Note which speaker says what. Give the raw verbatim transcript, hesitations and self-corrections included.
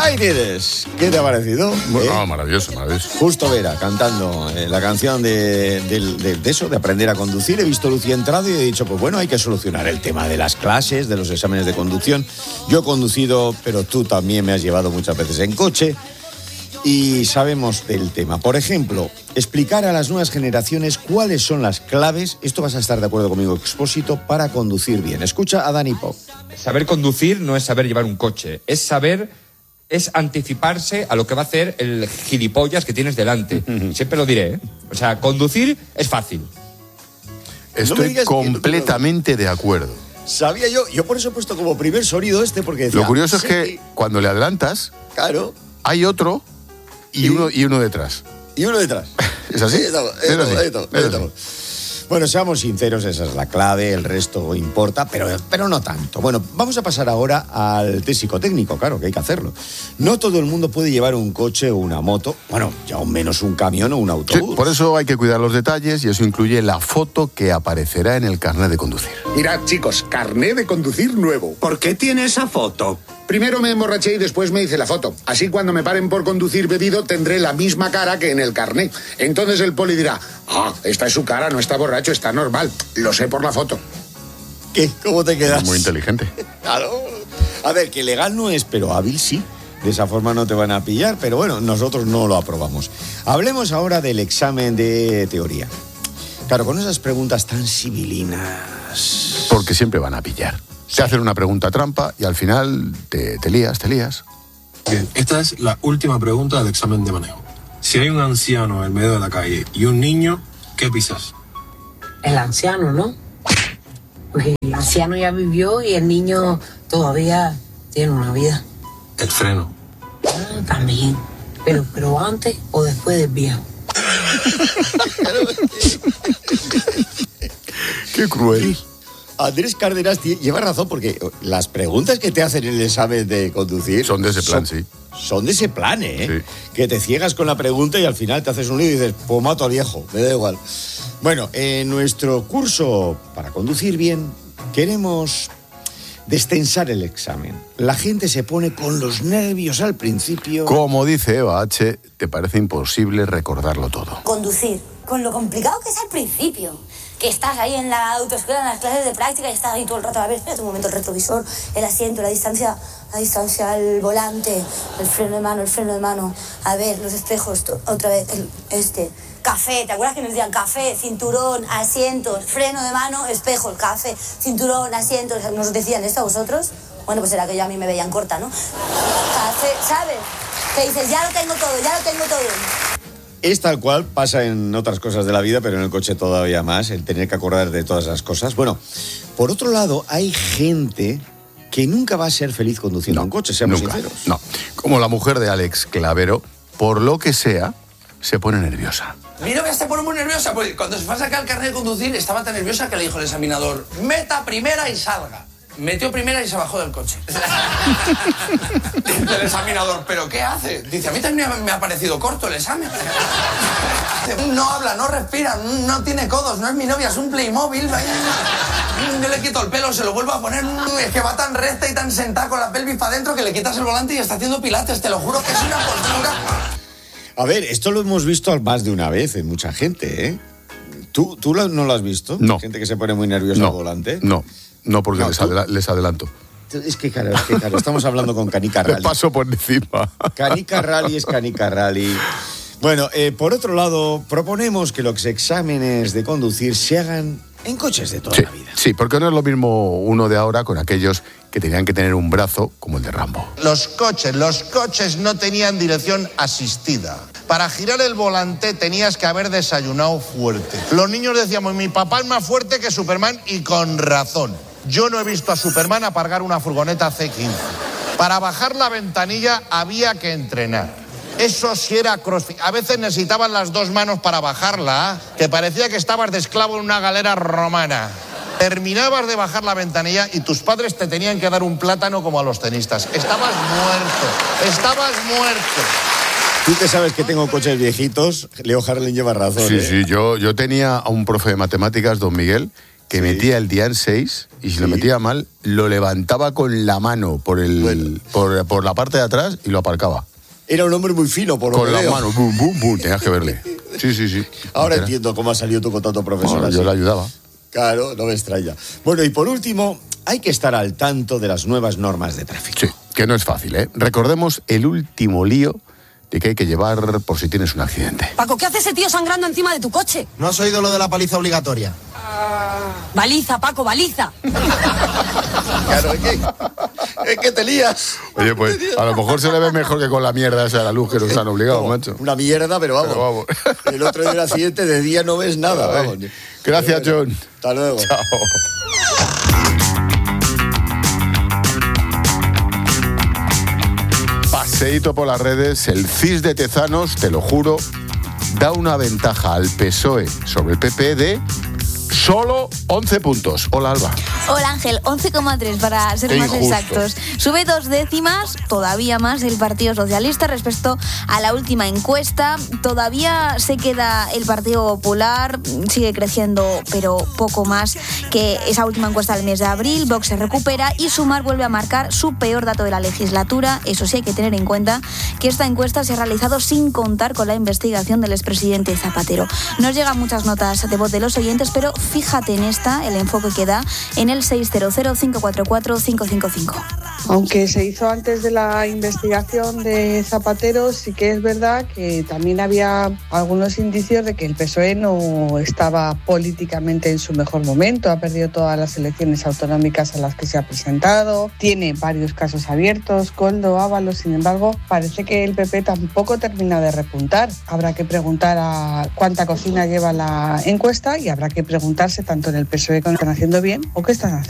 Speaker 1: Ahí tienes. ¿Qué te ha parecido?
Speaker 2: Bueno,
Speaker 1: ¿Eh?
Speaker 2: no, maravilloso, maravilloso.
Speaker 1: Justo Vera cantando eh, la canción de, de, de, de eso, de aprender a conducir. He visto Lucía entrado y he dicho, pues bueno, hay que solucionar el tema de las clases, de los exámenes de conducción. Yo he conducido, pero tú también me has llevado muchas veces en coche y sabemos del tema. Por ejemplo, explicar a las nuevas generaciones cuáles son las claves, esto vas a estar de acuerdo conmigo, Expósito, para conducir bien. Escucha a Dani Pop.
Speaker 3: Saber conducir no es saber llevar un coche, es saber, es anticiparse a lo que va a hacer el gilipollas que tienes delante. Siempre lo diré, ¿eh? O sea, conducir es fácil.
Speaker 2: Estoy
Speaker 1: no
Speaker 2: completamente de acuerdo.
Speaker 1: Sabía yo, yo por eso he puesto como primer sonido este, porque decía...
Speaker 2: Lo curioso
Speaker 1: sí,
Speaker 2: es que cuando le adelantas,
Speaker 1: claro,
Speaker 2: hay otro y,
Speaker 1: y
Speaker 2: uno y uno detrás.
Speaker 1: y uno detrás.
Speaker 2: ¿Es así?
Speaker 1: Ahí estamos, ahí
Speaker 2: Es
Speaker 1: estamos,
Speaker 2: así.
Speaker 1: ahí estamos, ahí
Speaker 2: Es
Speaker 1: estamos. Bueno, seamos sinceros, esa es la clave, el resto importa, pero, pero no tanto. Bueno, vamos a pasar ahora al test psicotécnico, claro, que hay que hacerlo. No todo el mundo puede llevar un coche o una moto, bueno, ya aún menos un camión o un
Speaker 2: Sí,
Speaker 1: autobús.
Speaker 2: por eso hay que cuidar los detalles y eso incluye la foto que aparecerá en el carnet de conducir.
Speaker 4: Mirad, chicos, carné de conducir nuevo.
Speaker 5: ¿Por qué tiene esa foto?
Speaker 4: Primero me emborraché y después me hice la foto. Así cuando me paren por conducir bebido tendré la misma cara que en el carné. Entonces el poli dirá, ah, esta es su cara, no está borracho, está normal. Lo sé por la foto.
Speaker 1: ¿Qué? ¿Cómo te quedas?
Speaker 2: Muy inteligente.
Speaker 1: Claro. A ver, que legal no es, pero hábil sí. De esa forma no te van a pillar, pero bueno, nosotros no lo aprobamos. Hablemos ahora del examen de teoría. Claro, con esas preguntas tan civilinas...
Speaker 2: Porque siempre van a pillar. Te hacen una pregunta trampa y al final te, te lías, te lías.
Speaker 6: Bien, esta es la última pregunta del examen de manejo. Si hay un anciano en medio de la calle y un niño, ¿qué pisas?
Speaker 7: El anciano, ¿no? Pues el anciano ya vivió y el niño todavía tiene una vida.
Speaker 6: El freno.
Speaker 7: Ah, también. Pero, pero antes o después del viejo.
Speaker 2: Qué cruel.
Speaker 1: Andrés Cárdenas lleva razón porque las preguntas que te hacen en el examen de conducir...
Speaker 2: Son de ese plan,
Speaker 1: son,
Speaker 2: sí.
Speaker 1: Son de ese plan, ¿eh?
Speaker 2: Sí.
Speaker 1: Que te ciegas con la pregunta y al final te haces un lío y dices, pues mato al viejo, me da igual. Bueno, en nuestro curso para conducir bien queremos destensar el examen. La gente se pone con los nervios al principio.
Speaker 2: Como dice Eva H., te parece imposible recordarlo todo.
Speaker 8: Conducir, con lo complicado que es al principio. Que estás ahí en la autoescuela, en las clases de práctica y estás ahí todo el rato, a ver, espérate un momento, el retrovisor, el asiento, la distancia, la distancia al volante, el freno de mano, el freno de mano, a ver, los espejos, to- otra vez, el, este, café, ¿te acuerdas que nos decían café, cinturón, asientos, freno de mano, espejos, café, cinturón, asientos, nos decían esto a vosotros? Bueno, pues era que ya a mí me veían corta, ¿no? Café, ¿sabes? Que dices, ya lo tengo todo, ya lo tengo todo.
Speaker 1: Es tal cual, pasa en otras cosas de la vida, pero en el coche todavía más, el tener que acordar de todas esas cosas. Bueno, por otro lado, hay gente que nunca va a ser feliz conduciendo
Speaker 2: No,
Speaker 1: un coche, seamos
Speaker 2: nunca,
Speaker 1: sinceros.
Speaker 2: No, como la mujer de Alex Clavero, por lo que sea, se pone nerviosa.
Speaker 9: Mi novia se pone muy nerviosa porque cuando se fue a sacar el carnet de conducir estaba tan nerviosa que le dijo el examinador, meta primera y salga. Metió primera y se bajó del coche. Dice el examinador, ¿pero qué hace? Dice, a mí también me ha parecido corto el examen. No habla, no respira, no tiene codos, no es mi novia, es un Playmobil. Yo le quito el pelo, se lo vuelvo a poner. Es que va tan recta y tan sentada con la pelvis para adentro que le quitas el volante y está haciendo pilates. Te lo juro que es una postura.
Speaker 1: A ver, esto lo hemos visto más de una vez en mucha gente, ¿eh? ¿Tú, tú lo- no lo has visto?
Speaker 2: No.
Speaker 1: Gente que se pone muy nerviosa
Speaker 2: No,
Speaker 1: al volante.
Speaker 2: no, no porque
Speaker 1: No,
Speaker 2: les,
Speaker 1: tú-
Speaker 2: adela- les adelanto.
Speaker 1: Es que claro, es que claro, estamos hablando con Canica
Speaker 2: Le
Speaker 1: Rally.
Speaker 2: paso por encima.
Speaker 1: Canica Rally es Canica Rally. Bueno, eh, por otro lado, proponemos que los exámenes de conducir se hagan en coches de toda
Speaker 2: Sí,
Speaker 1: la vida.
Speaker 2: sí, porque no es lo mismo uno de ahora con aquellos que tenían que tener un brazo como el de Rambo.
Speaker 10: Los coches, los coches no tenían dirección asistida. Para girar el volante tenías que haber desayunado fuerte. Los niños decíamos, mi papá es más fuerte que Superman y con razón. Yo no he visto a Superman aparcar una furgoneta C quince. Para bajar la ventanilla había que entrenar. Eso sí era crossfit. A veces necesitaban las dos manos para bajarla, que parecía que estabas de esclavo en una galera romana. Terminabas de bajar la ventanilla y tus padres te tenían que dar un plátano como a los tenistas. Estabas muerto, estabas muerto.
Speaker 1: Tú que sabes que tengo coches viejitos, Leo Harlem lleva razón.
Speaker 2: Sí,
Speaker 1: ¿eh?
Speaker 2: sí, yo, yo tenía a un profe de matemáticas, don Miguel, que
Speaker 1: Sí.
Speaker 2: metía el Dian seis y si
Speaker 1: Sí.
Speaker 2: lo metía mal, lo levantaba con la mano por, el,
Speaker 1: Bueno.
Speaker 2: por, por la parte de atrás y lo aparcaba.
Speaker 1: Era un hombre muy fino, por lo
Speaker 2: Con
Speaker 1: que
Speaker 2: las
Speaker 1: veo.
Speaker 2: manos, boom, boom, boom, tenías que verle. Sí, sí, sí.
Speaker 1: Ahora
Speaker 2: Era-
Speaker 1: entiendo cómo ha salido tu contrato profesor.
Speaker 2: Bueno,
Speaker 1: así.
Speaker 2: yo le ayudaba.
Speaker 1: Claro, no me extraña. Bueno, y por último, hay que estar al tanto de las nuevas normas de tráfico.
Speaker 2: Sí, que no es fácil, ¿eh? Recordemos el último lío de que hay que llevar por si tienes un accidente.
Speaker 5: Paco, ¿qué hace ese tío sangrando encima de tu coche?
Speaker 11: ¿No has oído lo de la paliza obligatoria?
Speaker 5: Baliza, Paco, baliza.
Speaker 1: Claro, es que, es que te lías.
Speaker 2: Oye, pues a lo mejor se le ve mejor que con la mierda esa de la luz que nos han obligado,
Speaker 1: Como
Speaker 2: macho.
Speaker 1: Una mierda, pero vamos.
Speaker 2: Pero vamos.
Speaker 1: El otro día del accidente, de día no ves nada,
Speaker 2: Ay.
Speaker 1: vamos.
Speaker 2: Gracias, John.
Speaker 1: Hasta luego.
Speaker 2: Chao. Paseíto por las redes, el C I S de Tezanos, te lo juro, da una ventaja al P S O E sobre el P P de solo once puntos. Hola, Alba.
Speaker 12: Hola Ángel, once coma tres para ser
Speaker 2: Qué
Speaker 12: más
Speaker 2: injusto.
Speaker 12: exactos. Sube dos décimas, todavía más, el Partido Socialista respecto a la última encuesta. Todavía se queda el Partido Popular, sigue creciendo, pero poco más que esa última encuesta del mes de abril. Vox se recupera y Sumar vuelve a marcar su peor dato de la legislatura. Eso sí, hay que tener en cuenta que esta encuesta se ha realizado sin contar con la investigación del expresidente Zapatero. Nos llegan muchas notas de voz de los oyentes, pero fíjate en esta, el enfoque que da en el seis cero cero, cinco cuatro cuatro, cinco cinco cinco.
Speaker 13: Aunque se hizo antes de la investigación de Zapatero, sí que es verdad que también había algunos indicios de que el P S O E no estaba políticamente en su mejor momento, ha perdido todas las elecciones autonómicas a las que se ha presentado, tiene varios casos abiertos, Koldo, Ábalos, sin embargo, parece que el P P tampoco termina de repuntar. Habrá que preguntar a cuánta cocina lleva la encuesta y habrá que preguntarse tanto en el P S O E que están haciendo bien o qué están haciendo.